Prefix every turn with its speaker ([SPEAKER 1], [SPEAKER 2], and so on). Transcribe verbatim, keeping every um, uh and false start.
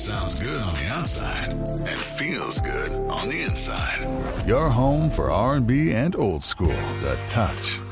[SPEAKER 1] Sounds good on the outside and feels good on the inside.
[SPEAKER 2] Your home for R and B and old school. The Touch